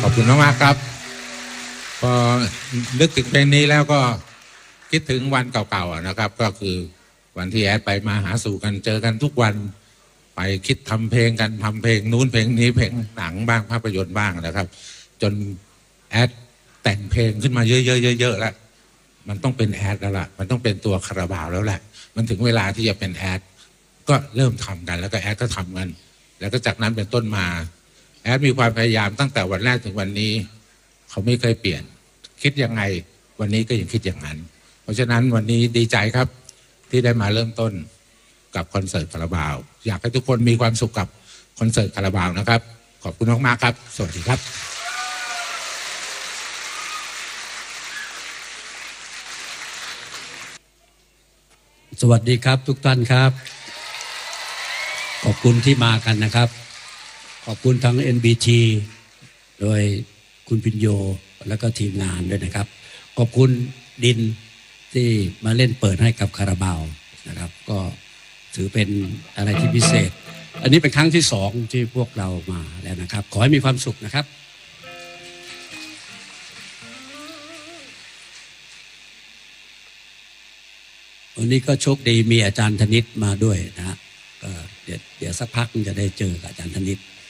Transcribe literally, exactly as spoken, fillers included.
อบคุณมากๆครับพอนึกถึงเพลงนี้แล้วก็คิดถึงวันเก่าๆนะครับก็คือวันที่แอดไปมาหาสู่กันเจอกันทุกวันไปคิดทำเพลงกันทำเพลงนู้นเพลงนี้เพลงหนังบ้างภาพยนตร์บ้างนะครับจนแอดแต่งเพลงขึ้นมาเยอะๆๆๆแล้วมันต้องเป็นแอดแล้วล่ะมันต้องเป็นตัวคาราบาวแล้วแหละมันถึงเวลาที่จะเป็นแอดก็เริ่มทำกันแล้วก็แอดก็ทำกันแล้วก็จากนั้นเป็นต้นมาแอดมีความพยายามตั้งแต่วันแรกถึงวันนี้เขาไม่เคยเปลี่ยนคิดยังไงวันนี้ก็ยังคิดอย่างนั้นเพราะฉะนั้นวันนี้ดีใจครับที่ได้มาเริ่มต้นกับคอนเสิร์ตคาราบาวอยากให้ทุกคนมีความสุขกับคอนเสิร์ตคาราบาวนะครับขอบคุณมากๆครับสวัสดีครับสวัสดีครับทุกท่านครับขอบคุณที่มากันนะครับขอบคุณทั้ง เอ็น บี ที โดยคุณพิญโยและก็ทีมงานด้วยนะครับขอบคุณดินที่มาเล่นเปิดให้กับคาราบาวนะครับก็ถือเป็นอะไรที่พิเศษอันนี้เป็นครั้งที่สองที่พวกเรามาแล้วนะครับขอให้มีความสุขนะครับวันนี้ก็โชคดีมีอาจารย์ธนิตมาด้วยนะฮะก็เดี๋ยวเดี๋ยวสักพักจะได้เจอกับอาจารย์ธนิต